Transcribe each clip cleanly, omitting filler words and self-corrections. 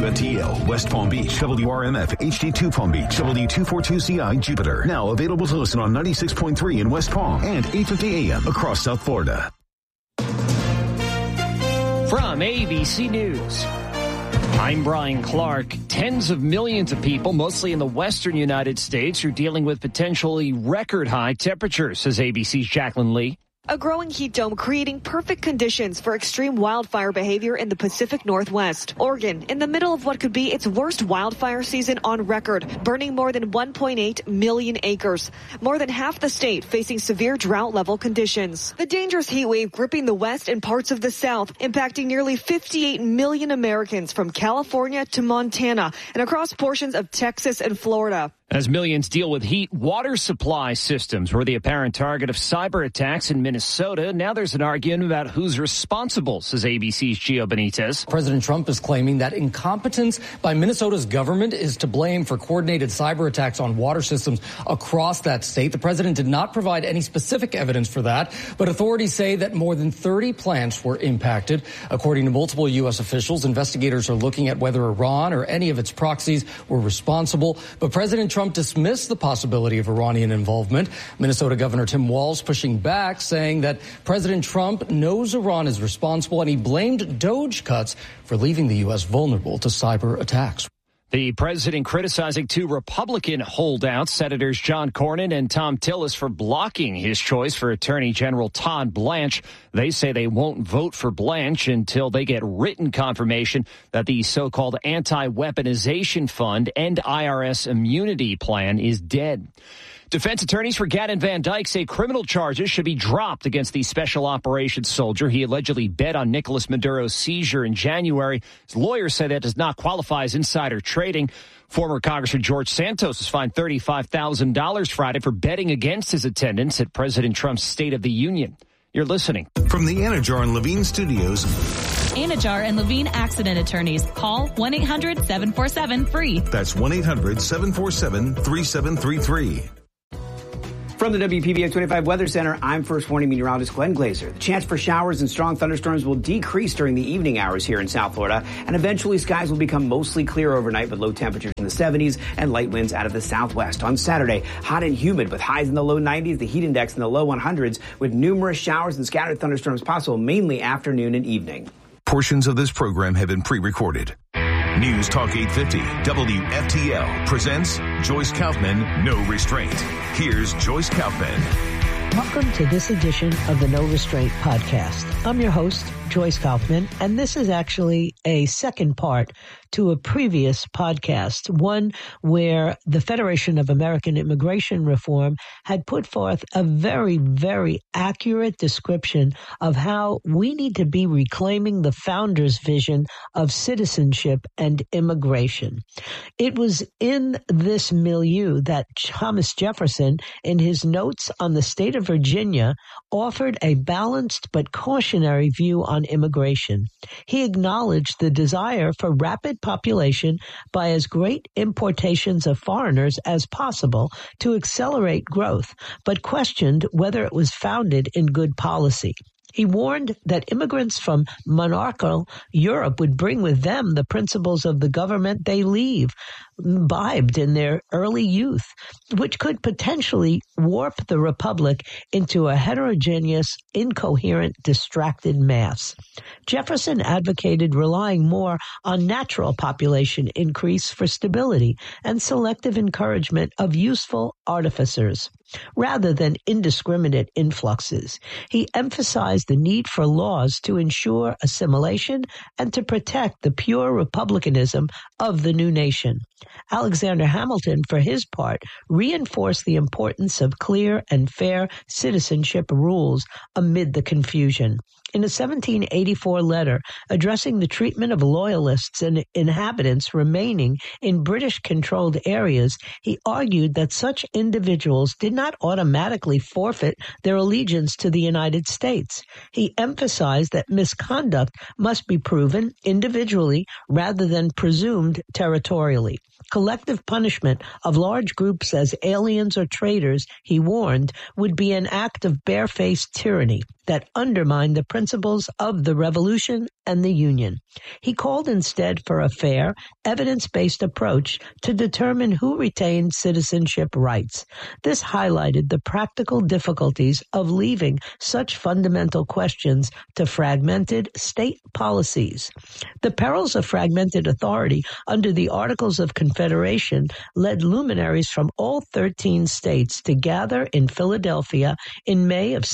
WFTL, West Palm Beach, WRMF, HD2 Palm Beach, W242CI, Jupiter. Now available to listen on 96.3 in West Palm and 850 AM across South Florida. From ABC News, I'm Brian Clark. Tens of millions of people, mostly in the western United States, are dealing with potentially record-high temperatures, says ABC's Jacqueline Lee. A growing heat dome creating perfect conditions for extreme wildfire behavior in the Pacific Northwest. Oregon, in the middle of what could be its worst wildfire season on record, burning more than 1.8 million acres. More than half the state facing severe drought-level conditions. The dangerous heat wave gripping the West and parts of the South, impacting nearly 58 million Americans from California to Montana and across portions of Texas and Florida. As millions deal with heat, water supply systems were the apparent target of cyber attacks in Minnesota. Now there's an argument about who's responsible, says ABC's Gio Benitez. President Trump is claiming that incompetence by Minnesota's government is to blame for coordinated cyber attacks on water systems across that state. The president did not provide any specific evidence for that, but authorities say that more than 30 plants were impacted. According to multiple U.S. officials, investigators are looking at whether Iran or any of its proxies were responsible, but President Trump dismissed the possibility of Iranian involvement. Minnesota Governor Tim Walz pushing back, saying that President Trump knows Iran is responsible, and he blamed DOGE cuts for leaving the U.S. vulnerable to cyber attacks. The president criticizing two Republican holdouts, Senators John Cornyn and Thom Tillis, for blocking his choice for Attorney General Todd Blanche. They say they won't vote for Blanche until they get written confirmation that the so-called anti-weaponization fund and IRS immunity plan is dead. Defense attorneys for Gannon Van Dyke say criminal charges should be dropped against the special operations soldier. He allegedly bet on Nicolas Maduro's seizure in January. His lawyers say that does not qualify as insider trading. Former Congressman George Santos was fined $35,000 Friday for betting against his attendance at President Trump's State of the Union. You're listening. From the Anajar and Levine Studios. Anajar and Levine Accident Attorneys. Call 1-800-747-FREE. That's 1-800-747-3733. From the WPBF 25 Weather Center, I'm First Warning Meteorologist Glenn Glazer. The chance for showers and strong thunderstorms will decrease during the evening hours here in South Florida, and eventually skies will become mostly clear overnight with low temperatures in the 70s and light winds out of the southwest. On Saturday, hot and humid with highs in the low 90s, the heat index in the low 100s, with numerous showers and scattered thunderstorms possible mainly afternoon and evening. Portions of this program have been pre-recorded. News Talk 850 WFTL presents Joyce Kaufman, No Restraint. Here's Joyce Kaufman. Welcome to this edition of the No Restraint podcast. I'm your host, Joyce Kaufman, and this is actually a second part to a previous podcast, one where the Federation of American Immigration Reform had put forth a very, very accurate description of how we need to be reclaiming the founders' vision of citizenship and immigration. It was in this milieu that Thomas Jefferson, in his notes on the state of Virginia, offered a balanced but cautionary view on immigration. He acknowledged the desire for rapid population by as great importations of foreigners as possible to accelerate growth, but questioned whether it was founded in good policy. He warned that immigrants from monarchical Europe would bring with them the principles of the government they leave, imbibed in their early youth, which could potentially warp the republic into a heterogeneous, incoherent, distracted mass. Jefferson advocated relying more on natural population increase for stability and selective encouragement of useful artificers, rather than indiscriminate influxes. He emphasized the need for laws to ensure assimilation and to protect the pure republicanism of the new nation. Alexander Hamilton, for his part, reinforced the importance of clear and fair citizenship rules amid the confusion. In a 1784 letter addressing the treatment of loyalists and inhabitants remaining in British-controlled areas, he argued that such individuals did not automatically forfeit their allegiance to the United States. He emphasized that misconduct must be proven individually rather than presumed territorially. Collective punishment of large groups as aliens or traitors, he warned, would be an act of barefaced tyranny that undermined the principles of the Revolution and the Union. He called instead for a fair, evidence-based approach to determine who retained citizenship rights. This highlighted the practical difficulties of leaving such fundamental questions to fragmented state policies. The perils of fragmented authority under the Articles of Confederation led luminaries from all 13 states to gather in Philadelphia in May of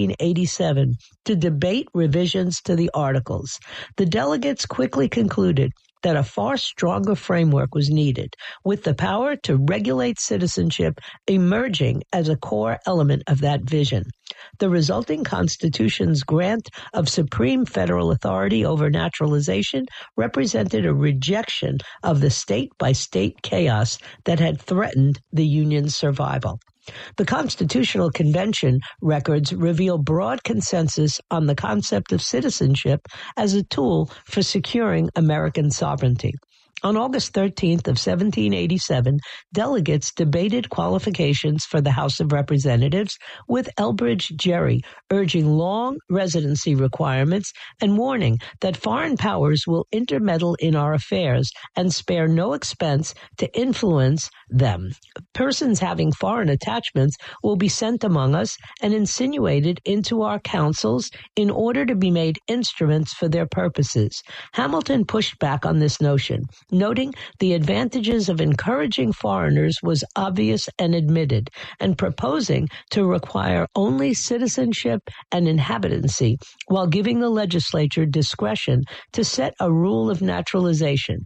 1787 to debate revisions to the Articles. The delegates quickly concluded that a far stronger framework was needed, with the power to regulate citizenship emerging as a core element of that vision. The resulting Constitution's grant of supreme federal authority over naturalization represented a rejection of the state-by-state chaos that had threatened the Union's survival. The Constitutional Convention records reveal broad consensus on the concept of citizenship as a tool for securing American sovereignty. On August 13th of 1787, delegates debated qualifications for the House of Representatives, with Elbridge Gerry urging long residency requirements and warning that foreign powers will intermeddle in our affairs and spare no expense to influence them. Persons having foreign attachments will be sent among us and insinuated into our councils in order to be made instruments for their purposes. Hamilton pushed back on this notion, noting the advantages of encouraging foreigners was obvious and admitted, and proposing to require only citizenship and inhabitancy while giving the legislature discretion to set a rule of naturalization.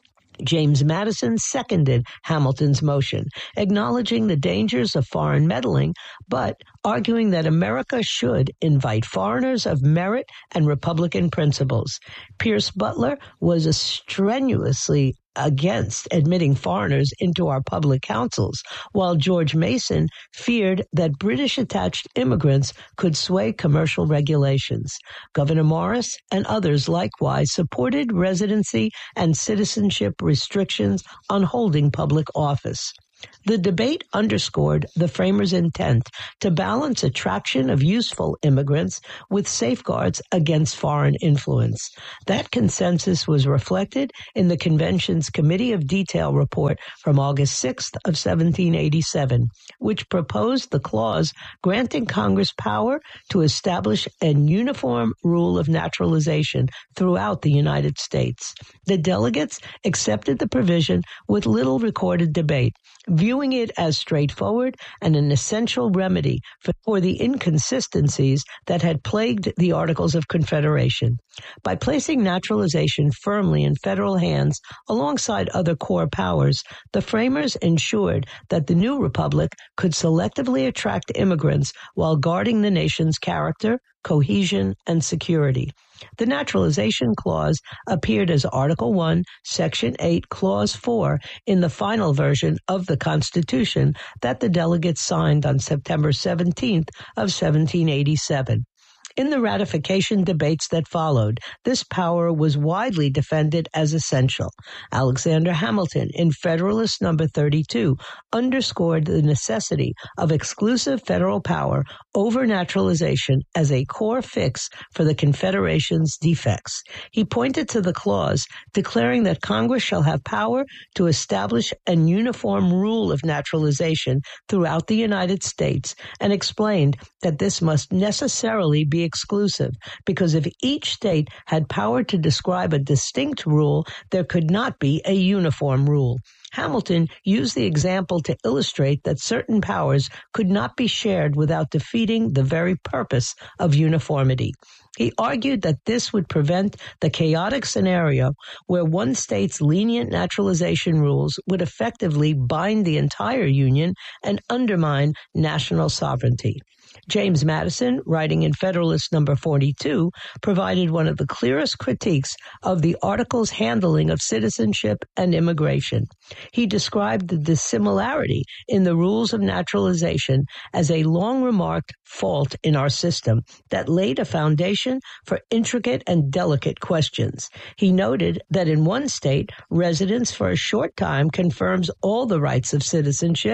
James Madison seconded Hamilton's motion, acknowledging the dangers of foreign meddling, but arguing that America should invite foreigners of merit and Republican principles. Pierce Butler was strenuously against admitting foreigners into our public councils, while George Mason feared that British-attached immigrants could sway commercial regulations. Governor Morris and others likewise supported residency and citizenship restrictions on holding public office. The debate underscored the framers' intent to balance attraction of useful immigrants with safeguards against foreign influence. That consensus was reflected in the convention's Committee of Detail report from August 6th of 1787, which proposed the clause granting Congress power to establish a uniform rule of naturalization throughout the United States. The delegates accepted the provision with little recorded debate, viewing it as straightforward and an essential remedy for the inconsistencies that had plagued the Articles of Confederation. By placing naturalization firmly in federal hands alongside other core powers, the framers ensured that the new republic could selectively attract immigrants while guarding the nation's character, cohesion, and security. The Naturalization Clause appeared as Article 1, Section 8, Clause 4 in the final version of the Constitution that the delegates signed on September 17th of 1787. In the ratification debates that followed, this power was widely defended as essential. Alexander Hamilton, in Federalist No. 32, underscored the necessity of exclusive federal power over naturalization as a core fix for the Confederation's defects. He pointed to the clause declaring that Congress shall have power to establish an uniform rule of naturalization throughout the United States, and explained that this must necessarily be exclusive, because if each state had power to describe a distinct rule, there could not be a uniform rule. Hamilton used the example to illustrate that certain powers could not be shared without defeating the very purpose of uniformity. He argued that this would prevent the chaotic scenario where one state's lenient naturalization rules would effectively bind the entire Union and undermine national sovereignty. James Madison, writing in Federalist No. 42, provided one of the clearest critiques of the Article's handling of citizenship and immigration. He described the dissimilarity in the rules of naturalization as a long-remarked fault in our system that laid a foundation for intricate and delicate questions. He noted that in one state, residence for a short time confirms all the rights of citizenship.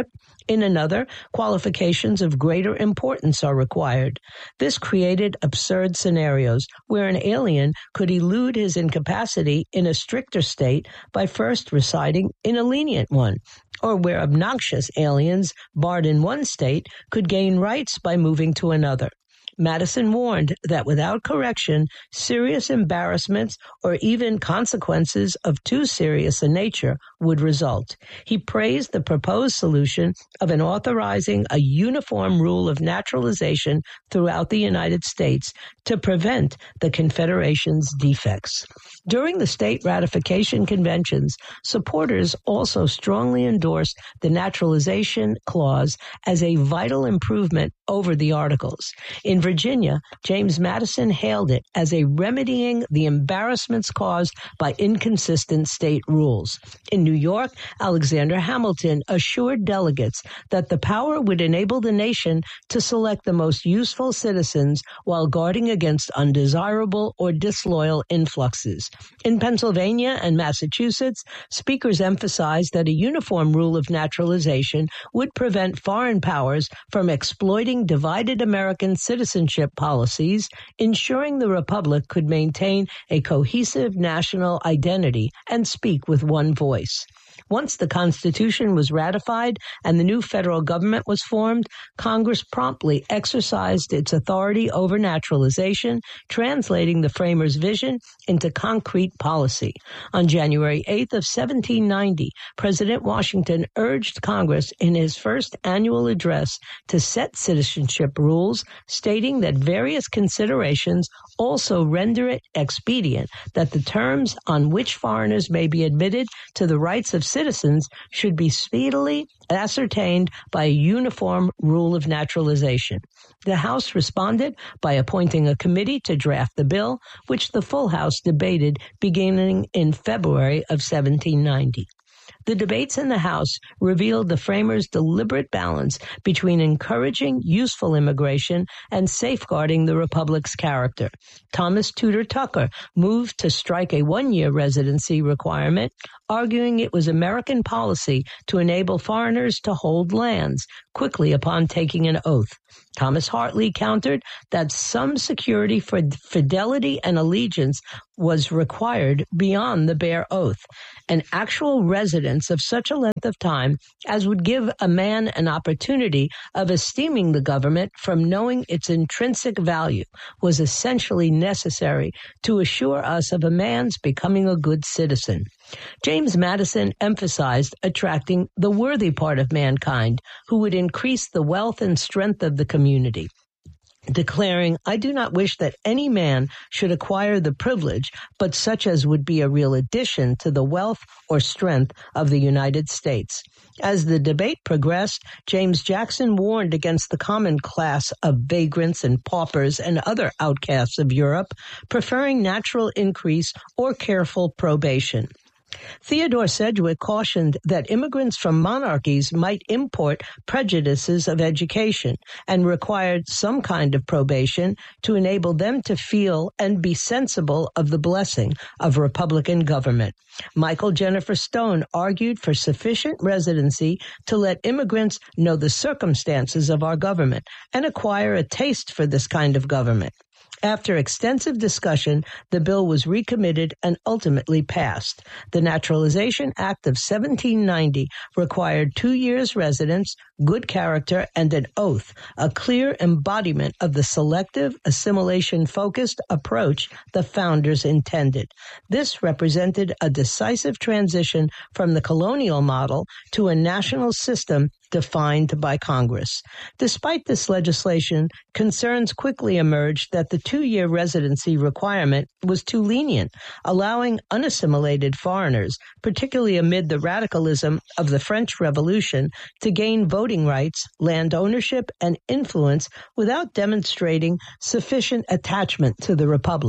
In another, qualifications of greater importance are required. This created absurd scenarios where an alien could elude his incapacity in a stricter state by first residing in a lenient one, or where obnoxious aliens barred in one state could gain rights by moving to another. Madison warned that without correction, serious embarrassments or even consequences of too serious a nature would result. He praised the proposed solution of an authorizing a uniform rule of naturalization throughout the United States to prevent the Confederation's defects. During the state ratification conventions, supporters also strongly endorsed the naturalization clause as a vital improvement over the Articles. In Virginia, James Madison hailed it as a remedying the embarrassments caused by inconsistent state rules. In New York, Alexander Hamilton assured delegates that the power would enable the nation to select the most useful citizens while guarding against undesirable or disloyal influxes. In Pennsylvania and Massachusetts, speakers emphasized that a uniform rule of naturalization would prevent foreign powers from exploiting divided American citizenship policies, ensuring the Republic could maintain a cohesive national identity and speak with one voice. Once the Constitution was ratified and the new federal government was formed, Congress promptly exercised its authority over naturalization, translating the framers' vision into concrete policy. On January 8th of 1790, President Washington urged Congress in his first annual address to set citizenship rules, stating that various considerations also render it expedient that the terms on which foreigners may be admitted to the rights of citizens should be speedily ascertained by a uniform rule of naturalization. The House responded by appointing a committee to draft the bill, which the full House debated beginning in February of 1790. The debates in the House revealed the framers' deliberate balance between encouraging useful immigration and safeguarding the Republic's character. Thomas Tudor Tucker moved to strike a one-year residency requirement, arguing it was American policy to enable foreigners to hold lands quickly upon taking an oath. Thomas Hartley countered that some security for fidelity and allegiance was required beyond the bare oath, an actual residence of such a length of time as would give a man an opportunity of esteeming the government from knowing its intrinsic value was essentially necessary to assure us of a man's becoming a good citizen. James Madison emphasized attracting the worthy part of mankind who would increase the wealth and strength of the community, declaring, "I do not wish that any man should acquire the privilege, but such as would be a real addition to the wealth or strength of the United States." As the debate progressed, James Jackson warned against the common class of vagrants and paupers and other outcasts of Europe, preferring natural increase or careful probation. Theodore Sedgwick cautioned that immigrants from monarchies might import prejudices of education and required some kind of probation to enable them to feel and be sensible of the blessing of Republican government. Michael Jennifer Stone argued for sufficient residency to let immigrants know the circumstances of our government and acquire a taste for this kind of government. After extensive discussion, the bill was recommitted and ultimately passed. The Naturalization Act of 1790 required 2 years' residence, good character, and an oath, a clear embodiment of the selective, assimilation-focused approach the founders intended. This represented a decisive transition from the colonial model to a national system defined by Congress. Despite this legislation, concerns quickly emerged that the 2-year residency requirement was too lenient, allowing unassimilated foreigners, particularly amid the radicalism of the French Revolution, to gain voting rights, land ownership, and influence without demonstrating sufficient attachment to the Republic.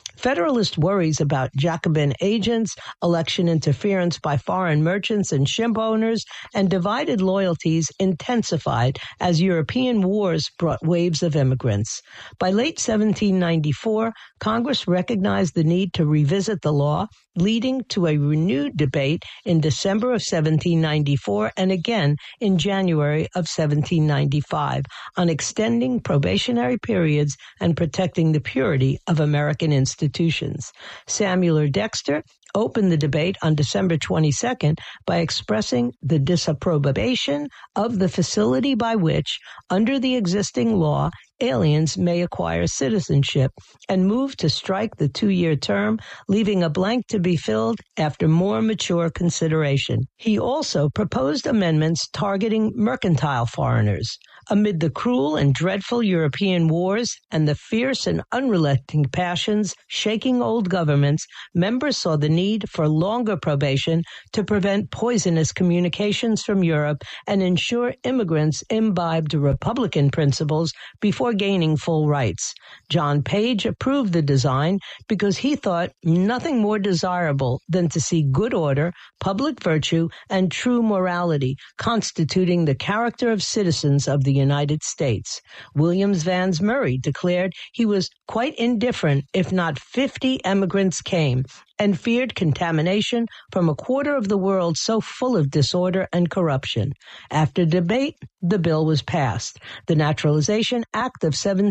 Federalist worries about Jacobin agents, election interference by foreign merchants and ship owners, and divided loyalties intensified as European wars brought waves of immigrants. By late 1794, Congress recognized the need to revisit the law, leading to a renewed debate in December of 1794 and again in January of 1795 on extending probationary periods and protecting the purity of American institutions. Samuel Dexter opened the debate on December 22nd by expressing the disapprobation of the facility by which, under the existing law, aliens may acquire citizenship, and moved to strike the 2-year term, leaving a blank to be filled after more mature consideration. He also proposed amendments targeting mercantile foreigners. Amid the cruel and dreadful European wars and the fierce and unrelenting passions shaking old governments, members saw the need for longer probation to prevent poisonous communications from Europe and ensure immigrants imbibed Republican principles before gaining full rights. John Page approved the design because he thought nothing more desirable than to see good order, public virtue, and true morality constituting the character of citizens of the United States. Williams Vans Murray declared he was quite indifferent if not 50 immigrants came, and feared contamination from a quarter of the world so full of disorder and corruption. After debate, the bill was passed. The Naturalization Act of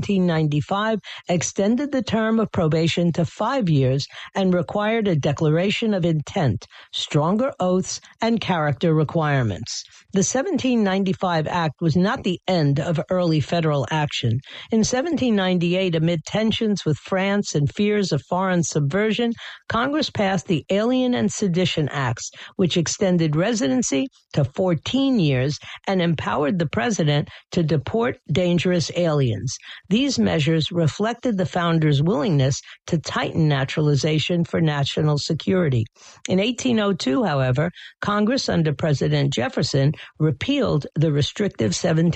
1795 extended the term of probation to 5 years and required a declaration of intent, stronger oaths, and character requirements. The 1795 Act was not the end of early federal action. In 1798, amid tensions with France and fears of foreign subversion, Congress passed the Alien and Sedition Acts, which extended residency to 14 years and empowered the president to deport dangerous aliens. These measures reflected the founders' willingness to tighten naturalization for national security. In 1802, however, Congress under President Jefferson repealed the restrictive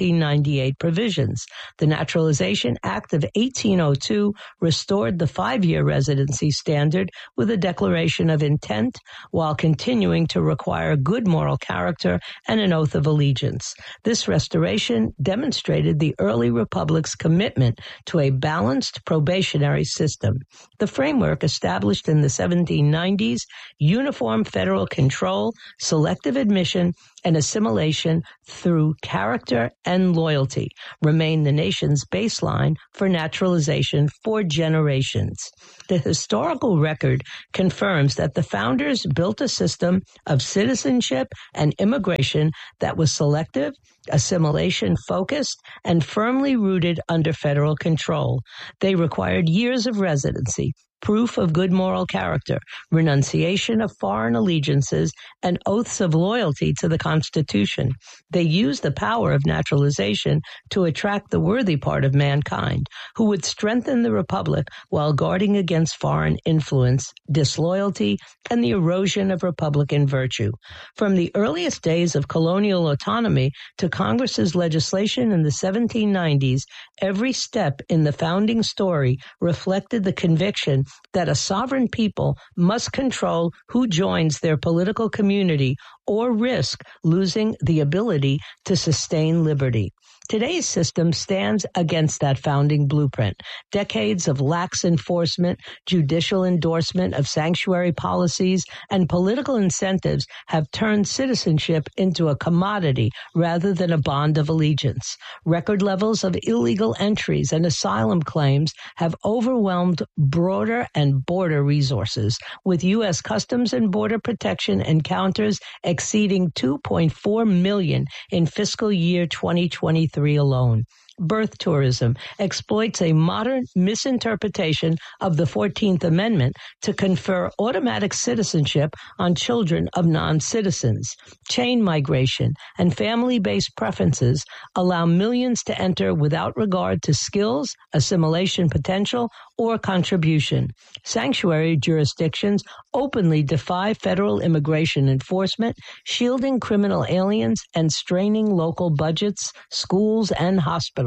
1798 provisions. The Naturalization Act of 1802 restored the 5-year residency standard with a declaration of intent while continuing to require good moral character and an oath of allegiance. This restoration demonstrated the early republic's commitment to a balanced probationary system. The framework established in the 1790s, uniform federal control, selective admission, and assimilation through character and loyalty remain the nation's baseline for naturalization for generations. The historical record confirms that the founders built a system of citizenship and immigration that was selective, assimilation-focused, and firmly rooted under federal control. They required years of residency, proof of good moral character, renunciation of foreign allegiances, and oaths of loyalty to the Constitution. They used the power of naturalization to attract the worthy part of mankind, who would strengthen the Republic while guarding against foreign influence, disloyalty, and the erosion of Republican virtue. From the earliest days of colonial autonomy to Congress's legislation in the 1790s, every step in the founding story reflected the conviction that a sovereign people must control who joins their political community or risk losing the ability to sustain liberty. Today's system stands against that founding blueprint. Decades of lax enforcement, judicial endorsement of sanctuary policies, and political incentives have turned citizenship into a commodity rather than a bond of allegiance. Record levels of illegal entries and asylum claims have overwhelmed broader and border resources, with U.S. Customs and Border Protection encounters exceeding 2.4 million in fiscal year 2023 alone. Birth tourism exploits a modern misinterpretation of the 14th Amendment to confer automatic citizenship on children of non-citizens. Chain migration and family-based preferences allow millions to enter without regard to skills, assimilation potential, or contribution. Sanctuary jurisdictions openly defy federal immigration enforcement, shielding criminal aliens and straining local budgets, schools, and hospitals.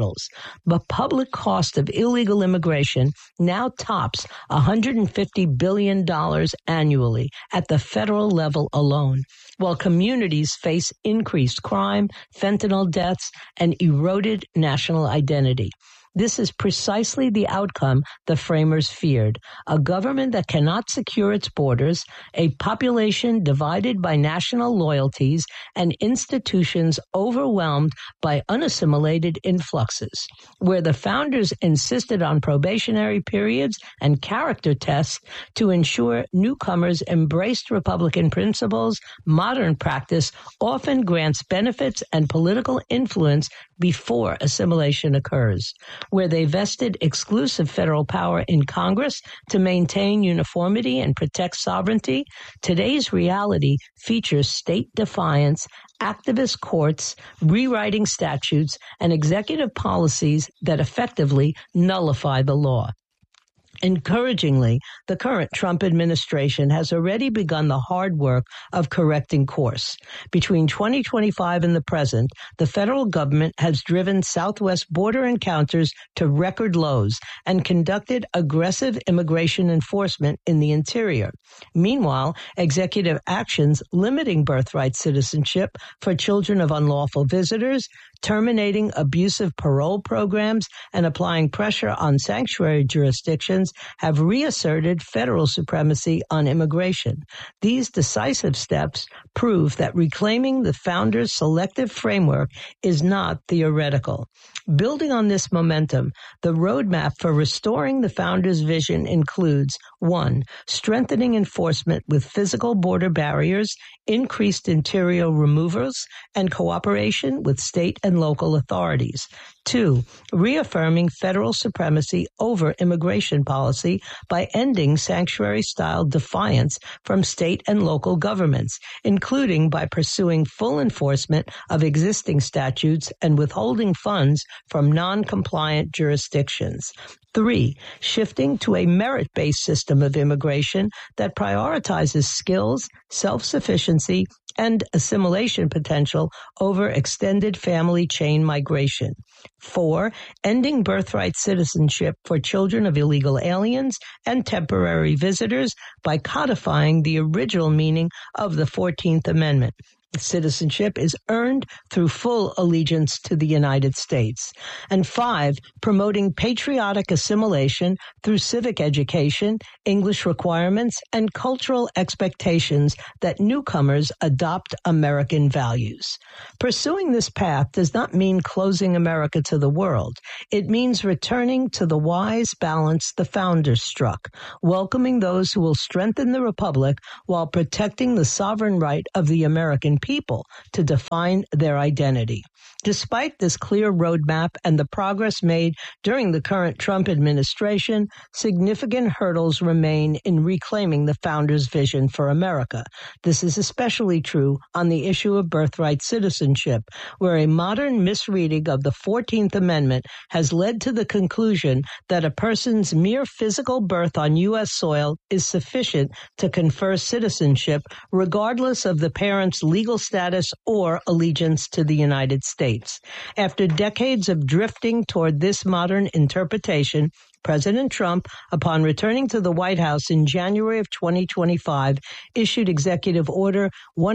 capitals. The public cost of illegal immigration now tops $150 billion annually at the federal level alone, while communities face increased crime, fentanyl deaths, and eroded national identity. This is precisely the outcome the framers feared: a government that cannot secure its borders, a population divided by national loyalties, and institutions overwhelmed by unassimilated influxes. Where the founders insisted on probationary periods and character tests to ensure newcomers embraced Republican principles, modern practice often grants benefits and political influence before assimilation occurs. Where they vested exclusive federal power in Congress to maintain uniformity and protect sovereignty, today's reality features state defiance, activist courts, rewriting statutes, and executive policies that effectively nullify the law. Encouragingly, the current Trump administration has already begun the hard work of correcting course. Between 2025 and the present, the federal government has driven Southwest border encounters to record lows and conducted aggressive immigration enforcement in the interior. Meanwhile, executive actions limiting birthright citizenship for children of unlawful visitors, terminating abusive parole programs, and applying pressure on sanctuary jurisdictions have reasserted federal supremacy on immigration. These decisive steps prove that reclaiming the founders' selective framework is not theoretical. Building on this momentum, the roadmap for restoring the founders' vision includes 1. Strengthening enforcement with physical border barriers, increased interior removals, and cooperation with state and local authorities. 2. Reaffirming federal supremacy over immigration policy by ending sanctuary-style defiance from state and local governments, including by pursuing full enforcement of existing statutes and withholding funds from non-compliant jurisdictions. 3. Shifting to a merit-based system of immigration that prioritizes skills, self-sufficiency, and assimilation potential over extended family chain migration. 4. Ending birthright citizenship for children of illegal aliens and temporary visitors by codifying the original meaning of the 14th Amendment. Citizenship is earned through full allegiance to the United States. And 5, promoting patriotic assimilation through civic education, English requirements, and cultural expectations that newcomers adopt American values. Pursuing this path does not mean closing America to the world. It means returning to the wise balance the founders struck, welcoming those who will strengthen the republic while protecting the sovereign right of the American people to define their identity. Despite this clear roadmap and the progress made during the current Trump administration, significant hurdles remain in reclaiming the founders' vision for America. This is especially true on the issue of birthright citizenship, where a modern misreading of the 14th Amendment has led to the conclusion that a person's mere physical birth on U.S. soil is sufficient to confer citizenship, regardless of the parent's legal status or allegiance to the United States. After decades of drifting toward this modern interpretation, President Trump, upon returning to the White House in January of 2025, issued Executive Order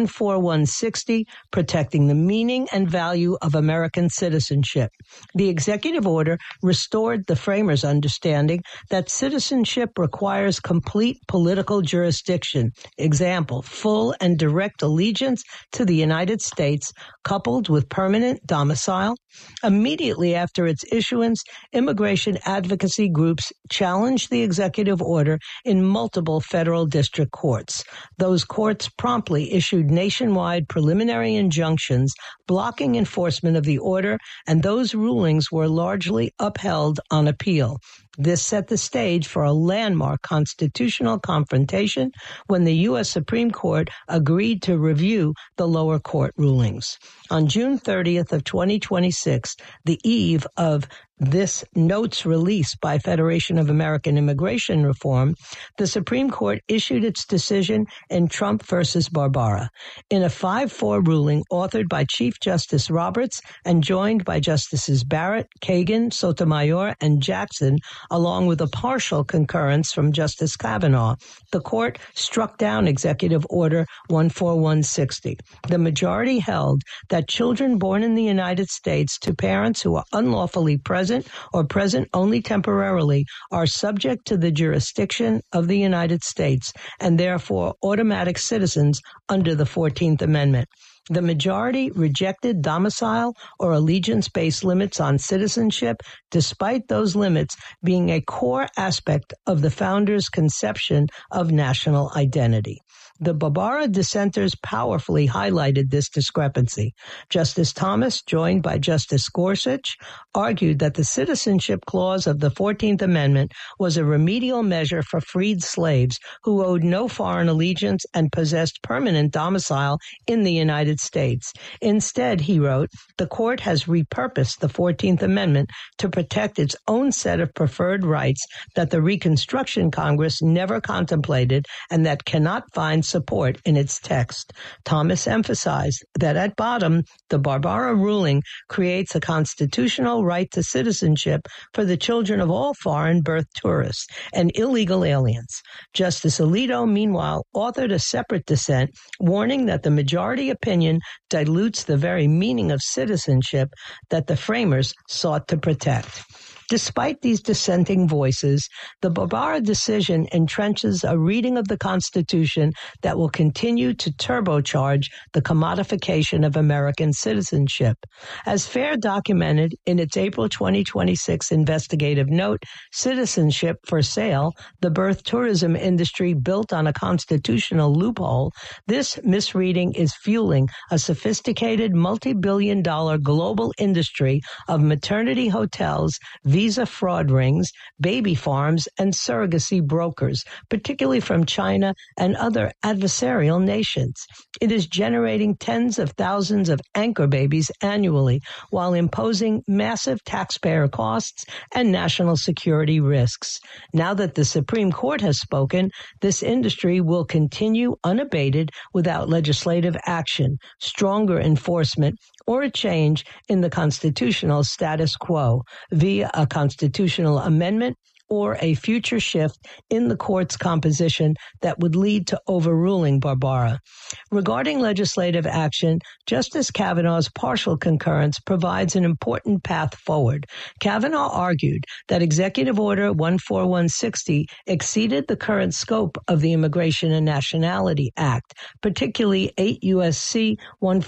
14160, protecting the meaning and value of American citizenship. The executive order restored the framers' understanding that citizenship requires complete political jurisdiction, example, full and direct allegiance to the United States, coupled with permanent domicile. Immediately after its issuance, immigration advocacy groups challenged the executive order in multiple federal district courts. Those courts promptly issued nationwide preliminary injunctions blocking enforcement of the order, and those rulings were largely upheld on appeal. This set the stage for a landmark constitutional confrontation when the U.S. Supreme Court agreed to review the lower court rulings. On June 30th of 2026, the eve of this note's release by Federation of American Immigration Reform, the Supreme Court issued its decision in Trump versus Barbara. In a 5-4 ruling authored by Chief Justice Roberts and joined by Justices Barrett, Kagan, Sotomayor, and Jackson, along with a partial concurrence from Justice Kavanaugh, the court struck down Executive Order 14160. The majority held that children born in the United States to parents who are unlawfully present or present only temporarily are subject to the jurisdiction of the United States and therefore automatic citizens under the 14th Amendment. The majority rejected domicile or allegiance-based limits on citizenship, despite those limits being a core aspect of the founders' conception of national identity. The Barbara dissenters powerfully highlighted this discrepancy. Justice Thomas, joined by Justice Gorsuch, argued that the citizenship clause of the 14th Amendment was a remedial measure for freed slaves who owed no foreign allegiance and possessed permanent domicile in the United States. Instead, he wrote, the court has repurposed the 14th Amendment to protect its own set of preferred rights that the Reconstruction Congress never contemplated and that cannot find support in its text. Thomas emphasized that at bottom, the Barbara ruling creates a constitutional right to citizenship for the children of all foreign birth tourists and illegal aliens. Justice Alito, meanwhile, authored a separate dissent, warning that the majority opinion dilutes the very meaning of citizenship that the framers sought to protect. Despite these dissenting voices, the Barbara decision entrenches a reading of the Constitution that will continue to turbocharge the commodification of American citizenship. As FAIR documented in its April 2026 investigative note, Citizenship for Sale, the birth tourism industry built on a constitutional loophole, this misreading is fueling a sophisticated multi-billion-dollar global industry of maternity hotels, visa fraud rings, baby farms, and surrogacy brokers, particularly from China and other adversarial nations. It is generating tens of thousands of anchor babies annually while imposing massive taxpayer costs and national security risks. Now that the Supreme Court has spoken, this industry will continue unabated without legislative action, stronger enforcement, or a change in the constitutional status quo via a constitutional amendment or a future shift in the court's composition that would lead to overruling Barbara. Regarding legislative action, Justice Kavanaugh's partial concurrence provides an important path forward. Kavanaugh argued that Executive Order 14160 exceeded the current scope of the Immigration and Nationality Act, particularly 8 U.S.C.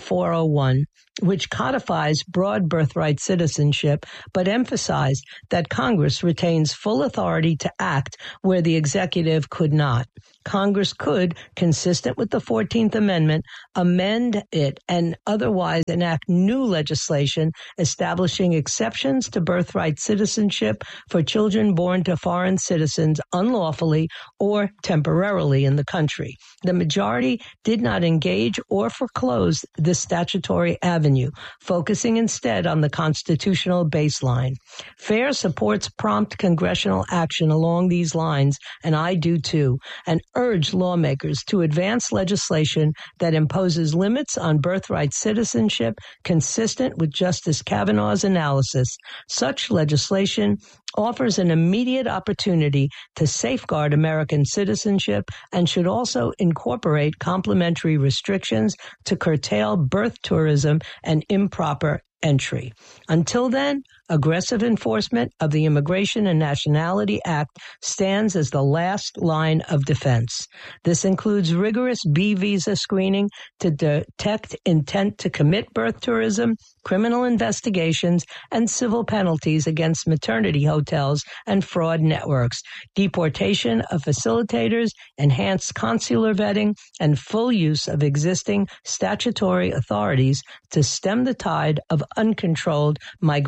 1401, which codifies broad birthright citizenship, but emphasized that Congress retains full authority to act where the executive could not. Congress could, consistent with the 14th Amendment, amend it and otherwise enact new legislation establishing exceptions to birthright citizenship for children born to foreign citizens unlawfully or temporarily in the country. The majority did not engage or foreclose this statutory avenue, focusing instead on the constitutional baseline. FAIR supports prompt congressional action along these lines, and I do too, and urge lawmakers to advance legislation that imposes limits on birthright citizenship consistent with Justice Kavanaugh's analysis. Such legislation offers an immediate opportunity to safeguard American citizenship and should also incorporate complementary restrictions to curtail birth tourism and improper entry. Until then, aggressive enforcement of the Immigration and Nationality Act stands as the last line of defense. This includes rigorous B visa screening to detect intent to commit birth tourism, criminal investigations, and civil penalties against maternity hotels and fraud networks, deportation of facilitators, enhanced consular vetting, and full use of existing statutory authorities to stem the tide of uncontrolled migration.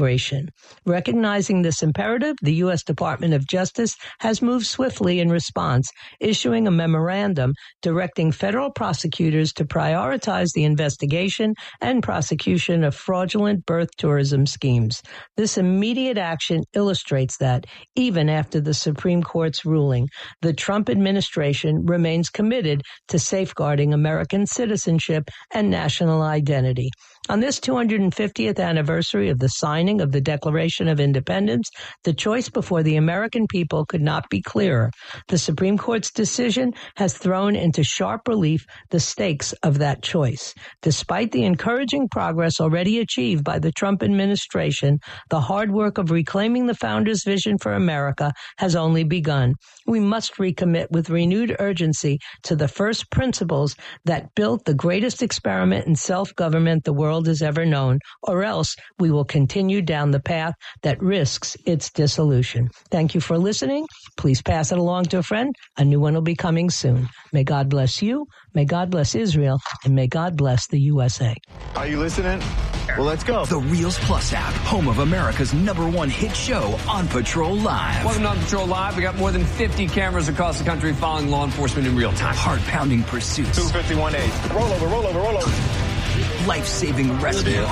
Recognizing this imperative, the U.S. Department of Justice has moved swiftly in response, issuing a memorandum directing federal prosecutors to prioritize the investigation and prosecution of fraudulent birth tourism schemes. This immediate action illustrates that, even after the Supreme Court's ruling, the Trump administration remains committed to safeguarding American citizenship and national identity. On this 250th anniversary of the signing of the Declaration of Independence, the choice before the American people could not be clearer. The Supreme Court's decision has thrown into sharp relief the stakes of that choice. Despite the encouraging progress already achieved by the Trump administration, the hard work of reclaiming the founders' vision for America has only begun. We must recommit with renewed urgency to the first principles that built the greatest experiment in self-government the world has ever known, or else we will continue down the path that risks its dissolution. Thank you for listening. Please pass it along to a friend. A new one will be coming soon. May God bless you, may God bless Israel, and may God bless the USA. Are you listening? Well, let's go. The Reels Plus app, home of America's #1 hit show, On Patrol Live. Welcome to On Patrol Live. We got more than 50 cameras across the country following law enforcement in real time. Heart-pounding pursuits. 251A. Roll over. Life-saving rescues.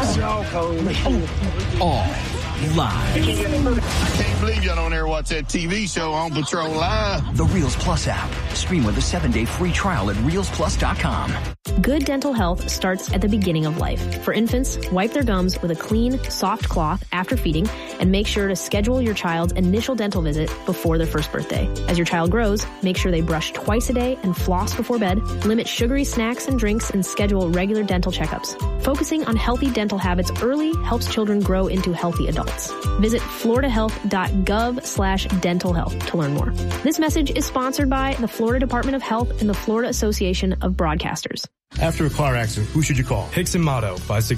All live. I can't believe y'all don't ever watch that TV show On Patrol Live. The Reels Plus app. Stream with a 7-day free trial at reelsplus.com. Good dental health starts at the beginning of life. For infants, wipe their gums with a clean, soft cloth after feeding, and make sure to schedule your child's initial dental visit before their first birthday. As your child grows, make sure they brush twice a day and floss before bed, limit sugary snacks and drinks, and schedule regular dental checkups. Focusing on healthy dental habits early helps children grow into healthy adults. Visit floridahealth.gov/dental health to learn more. This message is sponsored by the Florida Department of Health and the Florida Association of Broadcasters. After a car accident, who should you call? Hickson Motto,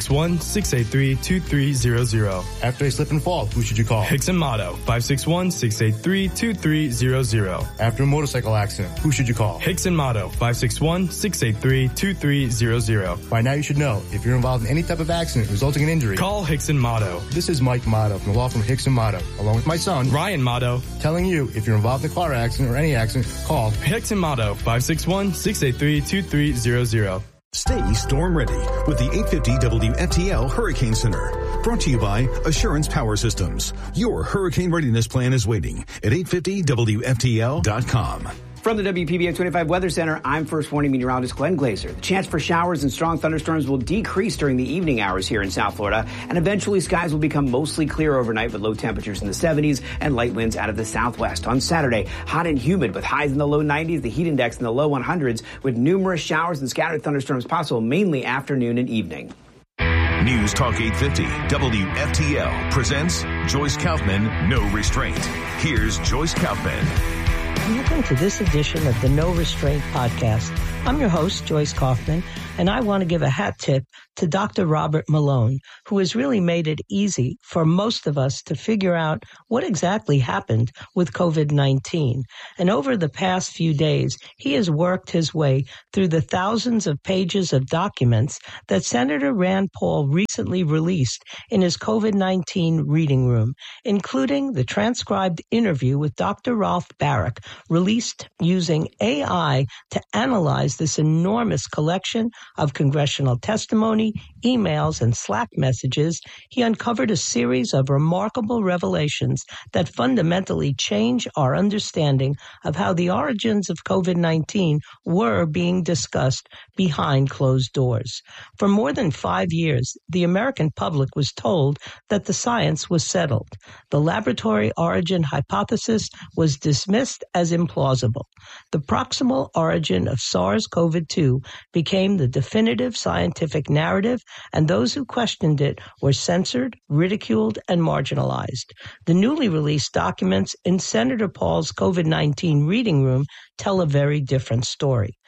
561-683-2300. After a slip and fall, who should you call? Hickson Motto, 561-683-2300. After a motorcycle accident, who should you call? Hickson Motto, 561-683-2300. By now you should know, if you're involved in any type of accident resulting in injury, call Hickson Motto. This is Mike Motto from the law firm Hickson Motto, along with my son, Ryan Motto, telling you if you're involved in a car accident or any accident, call Hickson Motto, 561-683-2300. Stay storm ready with the 850 WFTL Hurricane Center. Brought to you by Assurance Power Systems. Your hurricane readiness plan is waiting at 850WFTL.com. From the WPBM 25 Weather Center, I'm First Warning Meteorologist Glenn Glazer. The chance for showers and strong thunderstorms will decrease during the evening hours here in South Florida, and eventually skies will become mostly clear overnight with low temperatures in the 70s and light winds out of the southwest. On Saturday, hot and humid with highs in the low 90s, the heat index in the low 100s, with numerous showers and scattered thunderstorms possible mainly afternoon and evening. News Talk 850 WFTL presents Joyce Kaufman, No Restraint. Here's Joyce Kaufman. Welcome to this edition of the No Restraint podcast. I'm your host, Joyce Kaufman, and I want to give a hat tip to Dr. Robert Malone, who has really made it easy for most of us to figure out what exactly happened with COVID-19. And over the past few days, he has worked his way through the thousands of pages of documents that Senator Rand Paul recently released in his COVID-19 reading room, including the transcribed interview with Dr. Ralph Baric, released using AI to analyze this enormous collection of congressional testimony, emails, and Slack messages. He uncovered a series of remarkable revelations that fundamentally change our understanding of how the origins of COVID-19 were being discussed behind closed doors. For more than 5 years, the American public was told that the science was settled. The laboratory origin hypothesis was dismissed as implausible. The proximal origin of SARS-CoV-2 became the definitive scientific narrative, and those who questioned it were censored, ridiculed, and marginalized. The newly released documents in Senator Paul's COVID-19 reading room tell a very different story.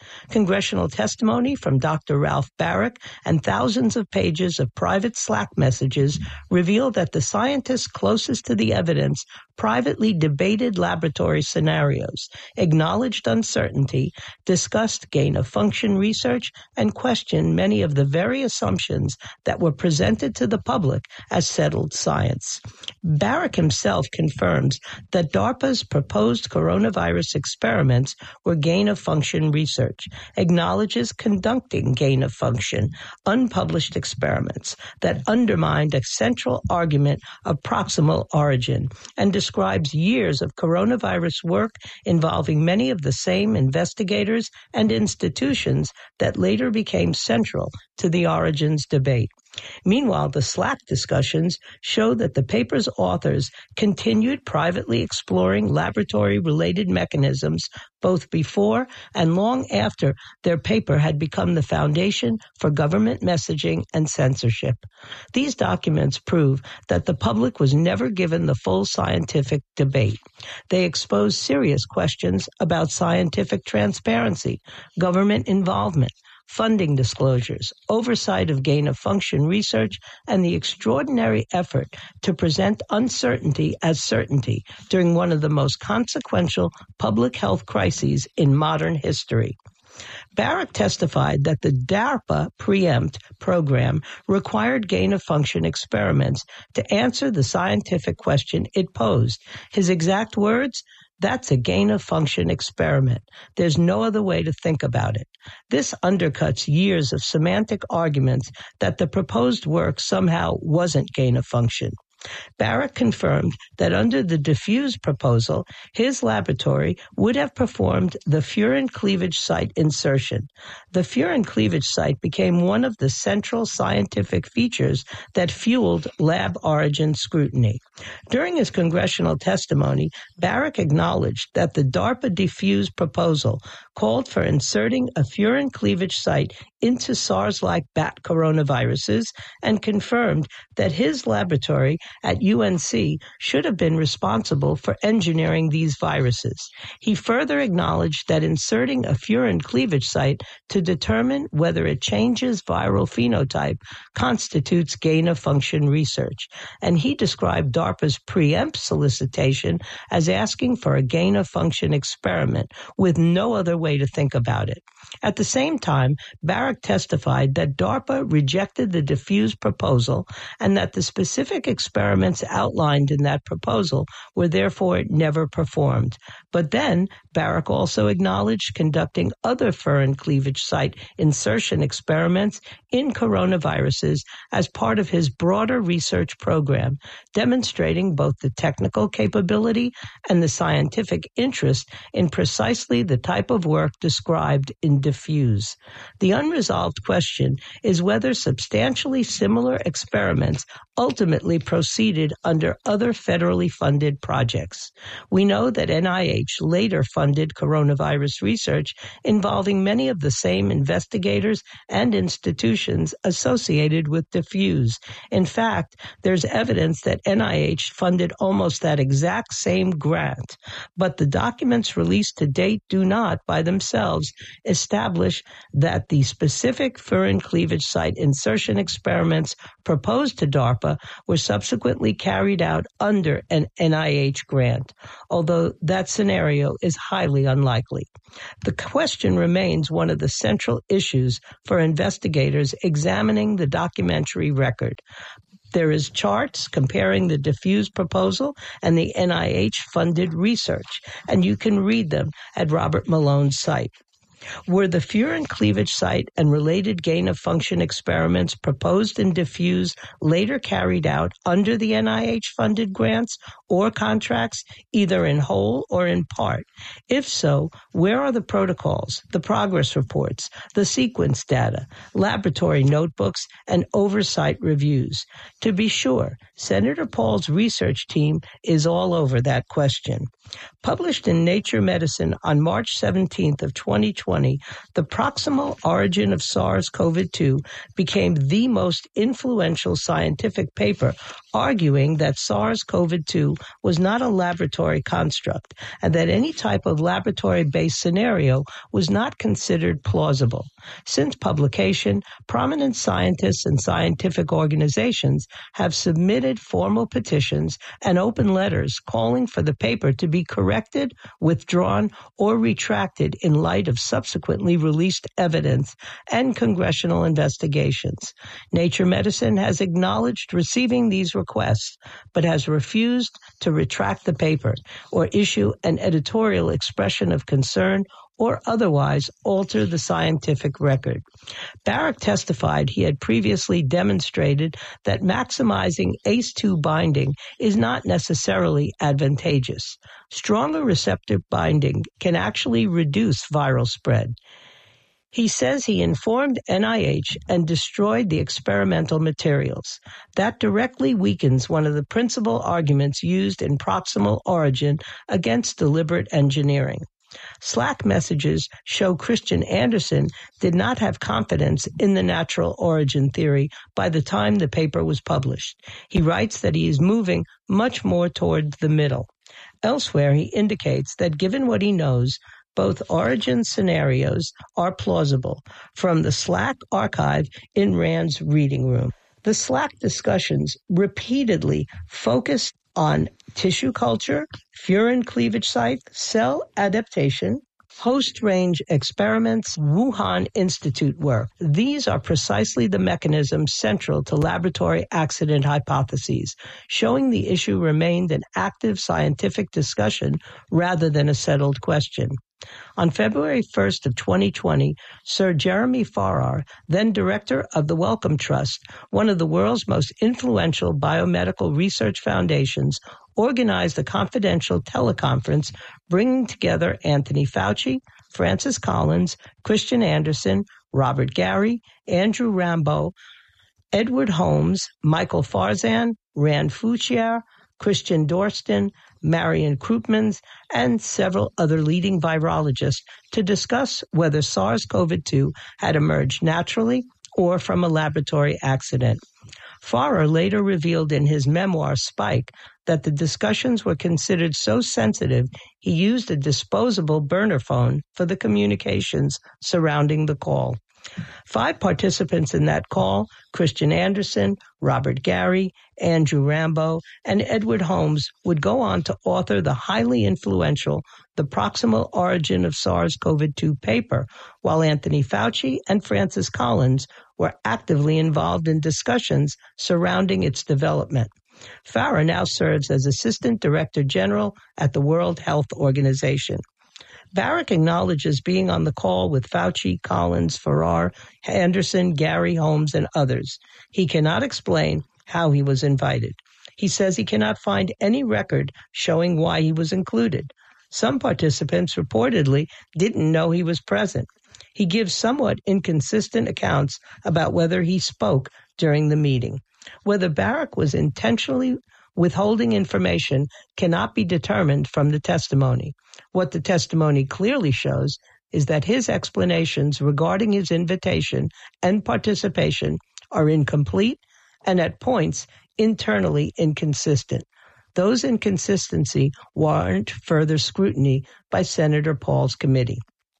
Congressional testimony from Dr. Ralph Baric and thousands of pages of private Slack messages revealed that the scientists closest to the evidence privately debated laboratory scenarios, acknowledged uncertainty, discussed gain-of-function research, and questioned many of the very assumptions that were presented to the public as settled science. Baric himself confirms that DARPA's proposed coronavirus experiments were gain-of-function research, acknowledges conducting gain-of-function, unpublished experiments that undermined a central argument of proximal origin, and describes years of coronavirus work involving many of the same investigators and institutions that later became central to the origins debate. Meanwhile, the Slack discussions show that the paper's authors continued privately exploring laboratory-related mechanisms both before and long after their paper had become the foundation for government messaging and censorship. These documents prove that the public was never given the full scientific debate. They expose serious questions about scientific transparency, government involvement, funding disclosures, oversight of gain-of-function research, and the extraordinary effort to present uncertainty as certainty during one of the most consequential public health crises in modern history. Baric testified that the DARPA PREEMPT program required gain-of-function experiments to answer the scientific question it posed. His exact words, "That's a gain-of-function experiment. There's no other way to think about it." This undercuts years of semantic arguments that the proposed work somehow wasn't gain-of-function. Baric confirmed that under the diffuse proposal, his laboratory would have performed the furin cleavage site insertion. The furin cleavage site became one of the central scientific features that fueled lab origin scrutiny. During his congressional testimony, Baric acknowledged that the DARPA diffuse proposal called for inserting a furin cleavage site into SARS-like bat coronaviruses and confirmed that his laboratory at UNC should have been responsible for engineering these viruses. He further acknowledged that inserting a furin cleavage site to determine whether it changes viral phenotype constitutes gain-of-function research, and he described DARPA's PREEMPT solicitation as asking for a gain-of-function experiment with no other way to think about it. At the same time, Baric testified that DARPA rejected the diffuse proposal and that the specific experiments outlined in that proposal were therefore never performed. But then, Baric also acknowledged conducting other furin cleavage site insertion experiments in coronaviruses as part of his broader research program, demonstrating both the technical capability and the scientific interest in precisely the type of work described in diffuse. The unresolved question is whether substantially similar experiments ultimately proceeded under other federally funded projects. We know that NIH later funded coronavirus research involving many of the same investigators and institutions associated with diffuse. In fact, there's evidence that NIH funded almost that exact same grant, but the documents released to date do not, by themselves, establish that the specific furin cleavage site insertion experiments proposed to DARPA were subsequently carried out under an NIH grant, although that scenario is highly unlikely. The question remains one of the central issues for investigators examining the documentary record. There is charts comparing the diffuse proposal and the NIH-funded research, and you can read them at Robert Malone's site. Were the furin cleavage site and related gain-of-function experiments proposed in diffuse later carried out under the NIH-funded grants or contracts, either in whole or in part? If so, where are the protocols, the progress reports, the sequence data, laboratory notebooks, and oversight reviews? To be sure, Senator Paul's research team is all over that question. Published in Nature Medicine on March 17th of 2020, The Proximal Origin of SARS-CoV-2 became the most influential scientific paper arguing that SARS-CoV-2 was not a laboratory construct and that any type of laboratory-based scenario was not considered plausible. Since publication, prominent scientists and scientific organizations have submitted formal petitions and open letters calling for the paper to be corrected, withdrawn, or retracted in light of subsequently released evidence and congressional investigations. Nature Medicine has acknowledged receiving these requests, but has refused to retract the paper or issue an editorial expression of concern or otherwise alter the scientific record. Barack testified he had previously demonstrated that maximizing ACE2 binding is not necessarily advantageous. Stronger receptor binding can actually reduce viral spread. He says he informed NIH and destroyed the experimental materials. That directly weakens one of the principal arguments used in proximal origin against deliberate engineering. Slack messages show Christian Anderson did not have confidence in the natural origin theory by the time the paper was published. He writes that he is moving much more toward the middle. Elsewhere, he indicates that given what he knows, both origin scenarios are plausible from the Slack archive in Rand's reading room. The Slack discussions repeatedly focused on tissue culture, furin cleavage site, cell adaptation, host-range experiments, Wuhan Institute work. These are precisely the mechanisms central to laboratory accident hypotheses, showing the issue remained an active scientific discussion rather than a settled question. On February 1st of 2020, Sir Jeremy Farrar, then director of the Wellcome Trust, one of the world's most influential biomedical research foundations, organized a confidential teleconference bringing together Anthony Fauci, Francis Collins, Christian Anderson, Robert Gary, Andrew Rambo, Edward Holmes, Michael Farzan, Rand Fouchier, Christian Dorston, Marion Krupmans, and several other leading virologists to discuss whether SARS-CoV-2 had emerged naturally or from a laboratory accident. Farrar later revealed in his memoir, Spike, that the discussions were considered so sensitive he used a disposable burner phone for the communications surrounding the call. 5 participants in that call, Christian Anderson, Robert Gary, Andrew Rambo, and Edward Holmes, would go on to author the highly influential The Proximal Origin of SARS-CoV-2 paper, while Anthony Fauci and Francis Collins were actively involved in discussions surrounding its development. Farrar now serves as Assistant Director General at the World Health Organization. Barack acknowledges being on the call with Fauci, Collins, Farrar, Anderson, Gary, Holmes, and others. He cannot explain how he was invited. He says he cannot find any record showing why he was included. Some participants reportedly didn't know he was present. He gives somewhat inconsistent accounts about whether he spoke during the meeting. Whether Barack was intentionally withholding information cannot be determined from the testimony. What the testimony clearly shows is that his explanations regarding his invitation and participation are incomplete and at points internally inconsistent. Those inconsistencies warrant further scrutiny by Senator Paul's committee.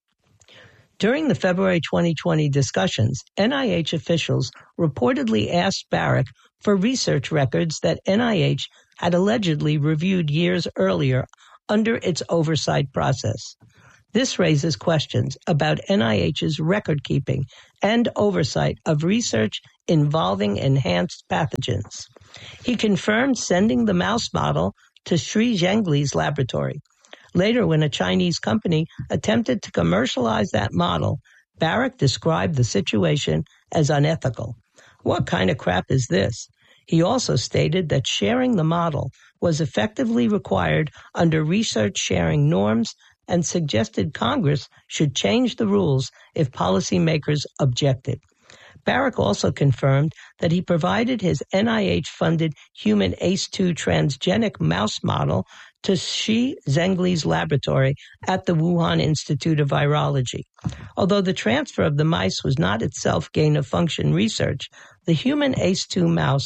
During the February 2020 discussions, NIH officials reportedly asked Barack for research records that NIH had allegedly reviewed years earlier under its oversight process. This raises questions about NIH's record-keeping and oversight of research involving enhanced pathogens. He confirmed sending the mouse model to Shi Zhengli's laboratory. Later, when a Chinese company attempted to commercialize that model, Barack described the situation as unethical. What kind of crap is this? He also stated that sharing the model was effectively required under research sharing norms and suggested Congress should change the rules if policymakers objected. Barack also confirmed that he provided his NIH-funded human ACE2 transgenic mouse model to Shi Zhengli's laboratory at the Wuhan Institute of Virology. Although the transfer of the mice was not itself gain-of-function research, the human ACE2 mouse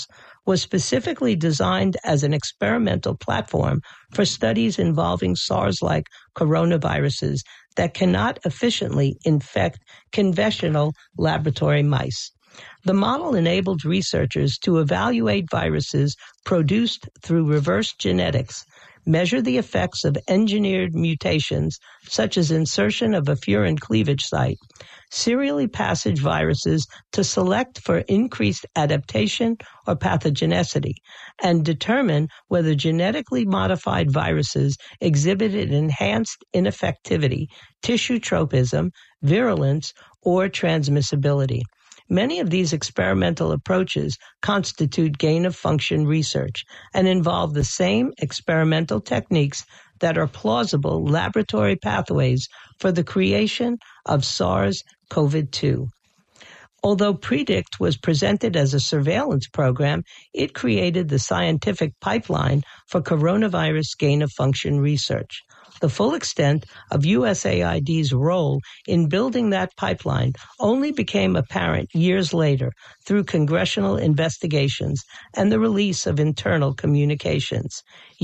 was specifically designed as an experimental platform for studies involving SARS-like coronaviruses that cannot efficiently infect conventional laboratory mice. The model enabled researchers to evaluate viruses produced through reverse genetics, measure the effects of engineered mutations, such as insertion of a furin cleavage site, serially passage viruses to select for increased adaptation or pathogenicity, and determine whether genetically modified viruses exhibited enhanced ineffectivity, tissue tropism, virulence, or transmissibility. Many of these experimental approaches constitute gain-of-function research and involve the same experimental techniques that are plausible laboratory pathways for the creation of SARS-CoV-2. Although PREDICT was presented as a surveillance program, it created the scientific pipeline for coronavirus gain-of-function research. The full extent of USAID's role in building that pipeline only became apparent years later through congressional investigations and the release of internal communications.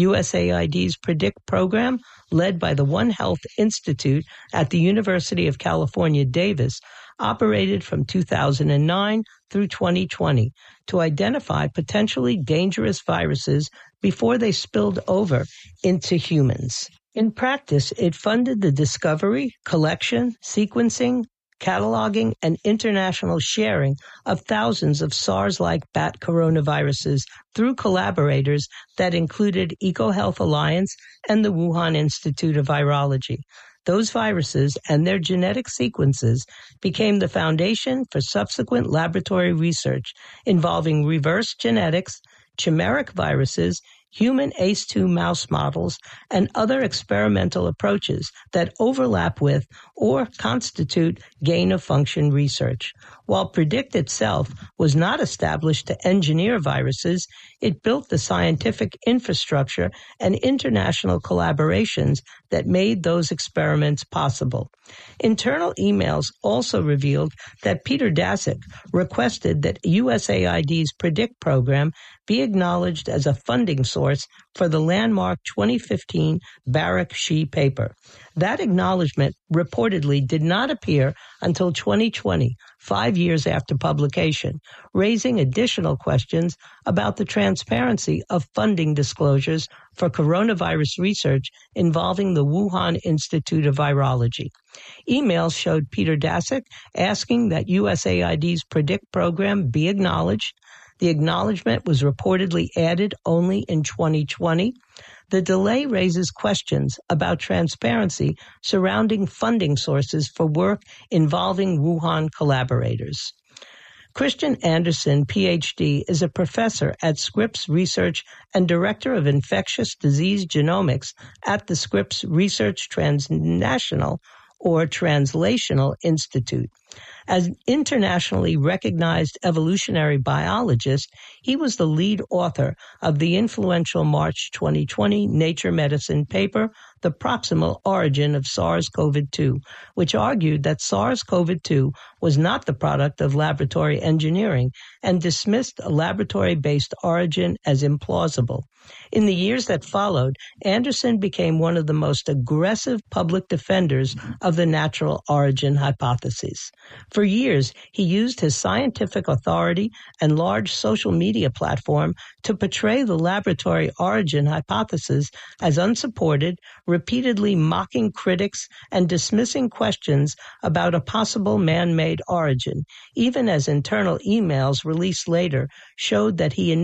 USAID's PREDICT program, led by the One Health Institute at the University of California, Davis, operated from 2009 through 2020 to identify potentially dangerous viruses before they spilled over into humans. In practice, it funded the discovery, collection, sequencing, cataloging, and international sharing of thousands of SARS-like bat coronaviruses through collaborators that included EcoHealth Alliance and the Wuhan Institute of Virology. Those viruses and their genetic sequences became the foundation for subsequent laboratory research involving reverse genetics, chimeric viruses, human ACE2 mouse models, and other experimental approaches that overlap with or constitute gain-of-function research. While PREDICT itself was not established to engineer viruses, it built the scientific infrastructure and international collaborations that made those experiments possible. Internal emails also revealed that Peter Daszak requested that USAID's PREDICT program be acknowledged as a funding source for the landmark 2015 Barak-Shih paper. That acknowledgement reportedly did not appear until 2020, 5 years after publication, raising additional questions about the transparency of funding disclosures for coronavirus research involving the Wuhan Institute of Virology. Emails showed Peter Daszak asking that USAID's PREDICT program be acknowledged. The acknowledgement was reportedly added only in 2020. The delay raises questions about transparency surrounding funding sources for work involving Wuhan collaborators. Christian Anderson, Ph.D., is a professor at Scripps Research and Director of Infectious Disease Genomics at the Scripps Research Transnational or Translational Institute. As an internationally recognized evolutionary biologist, he was the lead author of the influential March 2020 Nature Medicine paper, The Proximal Origin of SARS-CoV-2, which argued that SARS-CoV-2 was not the product of laboratory engineering and dismissed a laboratory-based origin as implausible. In the years that followed, Anderson became one of the most aggressive public defenders of the natural origin hypothesis. For years, he used his scientific authority and large social media platform to portray the laboratory origin hypothesis as unsupported, repeatedly mocking critics and dismissing questions about a possible man-made origin, even as internal emails released later showed that he